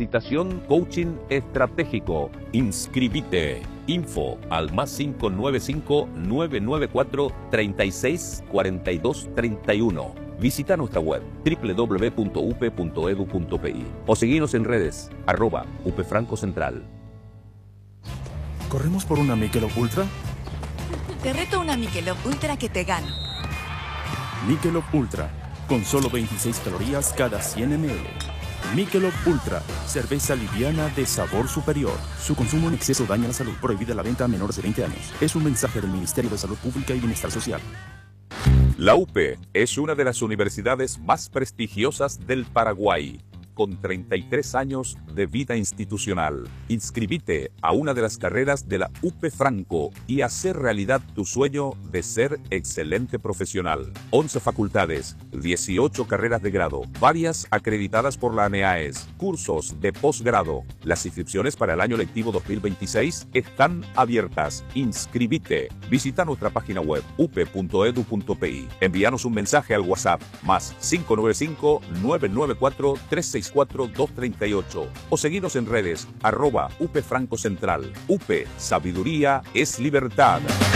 Capacitación Coaching Estratégico. Inscribite. Info al +595 994 36 42 31. Visita nuestra web www.up.edu.pi o seguinos en redes @upfrancocentral. ¿Corremos por una Michelob Ultra? Te reto una Michelob Ultra que te gano. Michelob Ultra, con solo 26 calorías cada 100 ml. Michelob Ultra, cerveza liviana de sabor superior. Su consumo en exceso daña la salud. Prohibida la venta a menores de 20 años. Es un mensaje del Ministerio de Salud Pública y Bienestar Social. La UP es una de las universidades más prestigiosas del Paraguay, con 33 años de vida institucional. Inscribite a una de las carreras de la UP Franco y hacer realidad tu sueño de ser excelente profesional. 11 facultades, 18 carreras de grado, varias acreditadas por la ANEAES, cursos de posgrado. Las inscripciones para el año lectivo 2026 están abiertas. Inscribite. Visita nuestra página web up.edu.pi. Envíanos un mensaje al WhatsApp +595 994 364 238 o seguinos en redes @upfrancocentral. UP, sabiduría es libertad.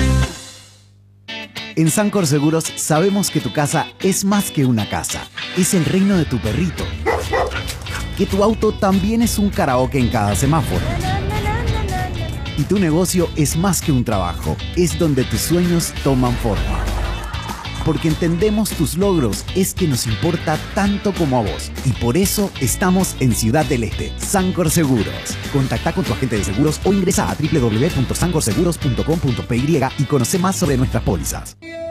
En Sancor Seguros sabemos que tu casa es más que una casa, es el reino de tu perrito, que tu auto también es un karaoke en cada semáforo y tu negocio es más que un trabajo, es donde tus sueños toman forma. Porque entendemos tus logros, es que nos importa tanto como a vos. Y por eso estamos en Ciudad del Este. Sancor Seguros. Contacta con tu agente de seguros o ingresa a www.sancorseguros.com.py y conoce más sobre nuestras pólizas.